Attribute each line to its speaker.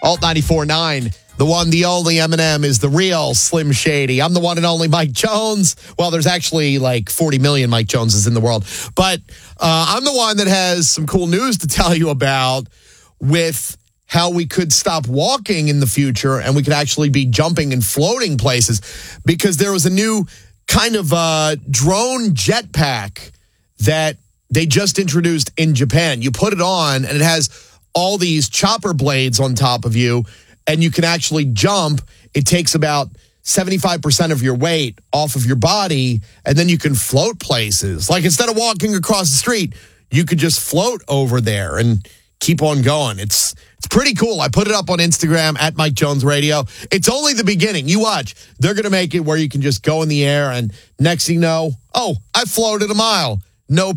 Speaker 1: Alt 94.9. The one, the only Eminem is the real Slim Shady. I'm the one and only Mike Jones. Well, there's actually like 40 million Mike Joneses in the world. But I'm the one that has some cool news to tell you about with how we could stop walking in the future and we could actually be jumping and floating places, because there was a new kind of drone jetpack that they just introduced in Japan. You put it on and it has all these chopper blades on top of you, and you can actually jump. It takes about 75% of your weight off of your body, and then you can float places. Like, instead of walking across the street, you could just float over there and keep on going. It's pretty cool. I put it up on Instagram at Mike Jones Radio. It's only the beginning. You watch. They're going to make it where you can just go in the air, and next thing you know, I floated a mile. No